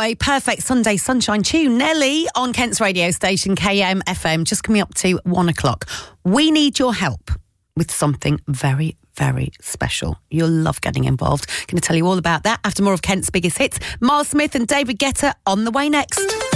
way, perfect Sunday sunshine tune. Nelly on Kent's radio station, KMFM, just coming up to 1 o'clock. We need your help with something very, very special. You'll love getting involved. Going to tell you all about that after more of Kent's biggest hits. Miles Smith and David Guetta on the way next.